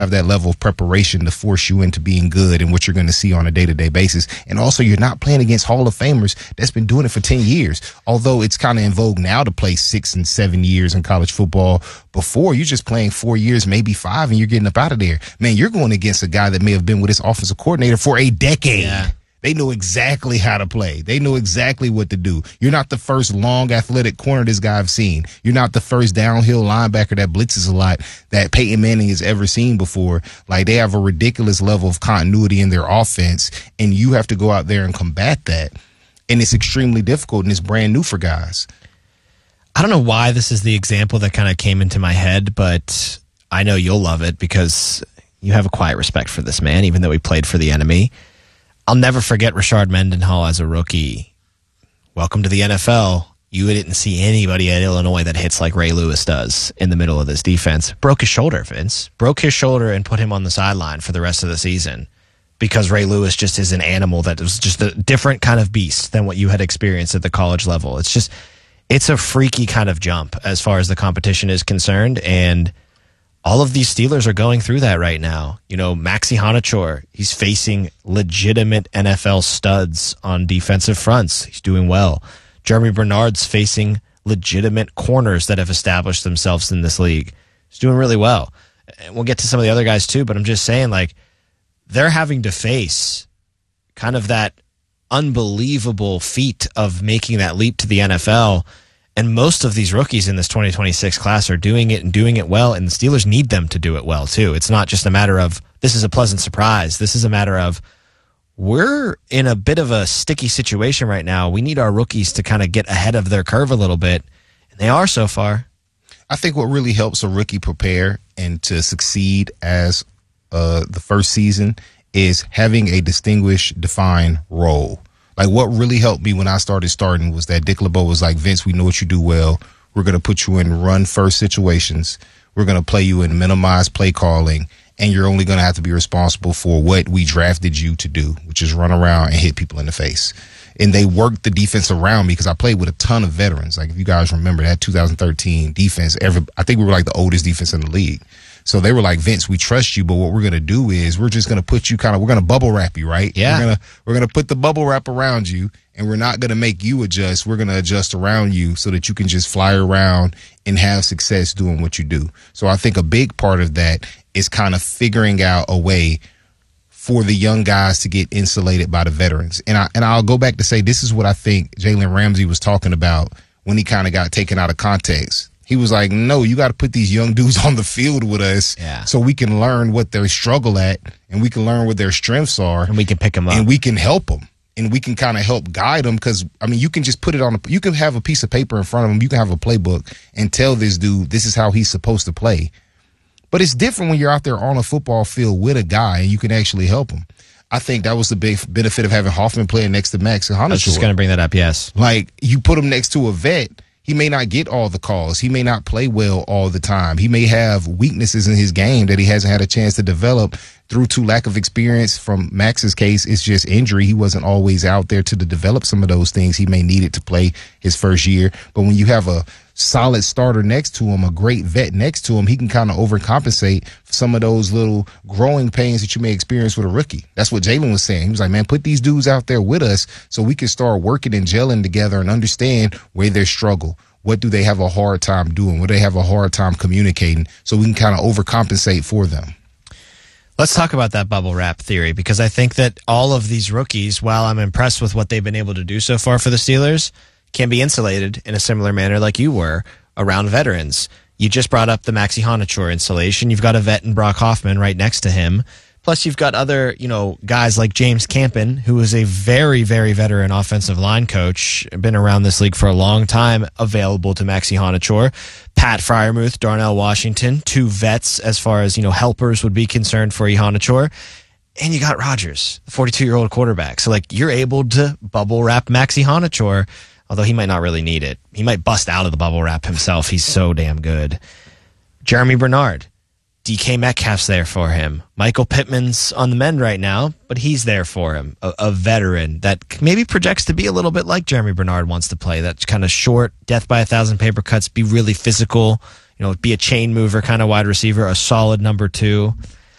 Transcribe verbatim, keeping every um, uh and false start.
have that level of preparation to force you into being good and what you're going to see on a day-to-day basis. And also, you're not playing against Hall of Famers that's been doing it for ten years. Although it's kind of in vogue now to play six and seven years in college football. Before, you're just playing four years, maybe five, and you're getting up out of there. Man, you're going against a guy that may have been with his offensive coordinator for a decade. Yeah. They know exactly how to play. They know exactly what to do. You're not the first long athletic corner this guy I've seen. You're not the first downhill linebacker that blitzes a lot that Peyton Manning has ever seen before. Like, they have a ridiculous level of continuity in their offense, and you have to go out there and combat that. And it's extremely difficult, and it's brand new for guys. I don't know why this is the example that kind of came into my head, but I know you'll love it because you have a quiet respect for this man, even though he played for the enemy. I'll never forget Rashard Mendenhall as a rookie. Welcome to the N F L. You didn't see anybody at Illinois that hits like Ray Lewis does in the middle of this defense. Broke his shoulder, Vince. Broke his shoulder and put him on the sideline for the rest of the season because Ray Lewis just is an animal that was just a different kind of beast than what you had experienced at the college level. It's just, it's a freaky kind of jump as far as the competition is concerned, and all of these Steelers are going through that right now. You know, Maxi Honachor, he's facing legitimate N F L studs on defensive fronts. He's doing well. Jeremy Bernard's facing legitimate corners that have established themselves in this league. He's doing really well. And we'll get to some of the other guys too, but I'm just saying, like, they're having to face kind of that unbelievable feat of making that leap to the N F L. And most of these rookies in this twenty twenty-six class are doing it and doing it well, and the Steelers need them to do it well, too. It's not just a matter of, this is a pleasant surprise. This is a matter of, we're in a bit of a sticky situation right now. We need our rookies to kind of get ahead of their curve a little bit, and they are so far. I think what really helps a rookie prepare and to succeed as uh, the first season is having a distinguished, defined role. Like, what really helped me when I started starting was that Dick LeBeau was like, Vince, we know what you do well. We're going to put you in run-first situations. We're going to play you in minimized play calling, and you're only going to have to be responsible for what we drafted you to do, which is run around and hit people in the face. And they worked the defense around me because I played with a ton of veterans. Like, if you guys remember that two thousand thirteen defense, every, I think we were like the oldest defense in the league. So they were like, Vince, we trust you, but what we're going to do is we're just going to put you kind of, we're going to bubble wrap you, right? Yeah. We're going to, we're going to put the bubble wrap around you, and we're not going to make you adjust. We're going to adjust around you so that you can just fly around and have success doing what you do. So I think a big part of that is kind of figuring out a way for the young guys to get insulated by the veterans. And I, and I'll go back to say, this is what I think Jalen Ramsey was talking about when he kind of got taken out of context. He was like, no, you got to put these young dudes on the field with us yeah. so we can learn what they struggle at, and we can learn what their strengths are. And we can pick them up. And we can help them. And we can kind of help guide them because, I mean, you can just put it on, a, you can have a piece of paper in front of them. You can have a playbook and tell this dude this is how he's supposed to play. But it's different when you're out there on a football field with a guy and you can actually help him. I think that was the big benefit of having Hoffman playing next to Max and Honachor. I was just going to bring that up, yes. Like, you put him next to a vet, he may not get all the calls. He may not play well all the time. He may have weaknesses in his game that he hasn't had a chance to develop due to lack of experience. From Max's case, it's just injury. He wasn't always out there to develop some of those things he may need it to play his first year. But when you have a solid starter next to him, a great vet next to him, he can kind of overcompensate for some of those little growing pains that you may experience with a rookie. That's what Jalen was saying. He was like, man, put these dudes out there with us so we can start working and gelling together and understand where they struggle. What do they have a hard time doing? What do they have a hard time communicating so we can kind of overcompensate for them? Let's talk about that bubble wrap theory, because I think that all of these rookies, while I'm impressed with what they've been able to do so far for the Steelers, can be insulated in a similar manner like you were around veterans. You just brought up the Maxi Honachor installation. You've got a vet in Brock Hoffman right next to him. Plus, you've got other, you know, guys like James Campen, who is a very, very veteran offensive line coach, been around this league for a long time, available to Maxi Honachor. Pat Freiermuth, Darnell Washington, two vets as far as, you know, helpers would be concerned for Honachor. And you got Rodgers, the forty-two-year-old quarterback. So, like, you're able to bubble wrap Maxi Honachor, although he might not really need it. He might bust out of the bubble wrap himself. He's so damn good. Jeremy Bernard. D K Metcalf's there for him. Michael Pittman's on the mend right now, but he's there for him. A, a veteran that maybe projects to be a little bit like Jeremy Bernard wants to play. That kind of short, death by a thousand paper cuts, be really physical, you know, be a chain mover kind of wide receiver, a solid number two.